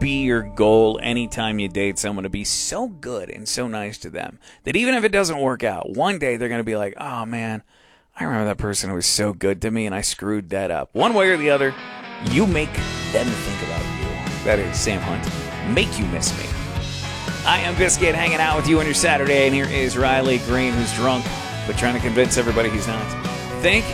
be your goal anytime you date someone to be so good and so nice to them that even if it doesn't work out, one day they're going to be like, oh man, I remember that person who was so good to me and I screwed that up. One way or the other, you make them think about you. That is Sam Hunt. Make you miss me. I am Biscuit, hanging out with you on your Saturday, and here is Riley Green, who's drunk but trying to convince everybody he's not. Think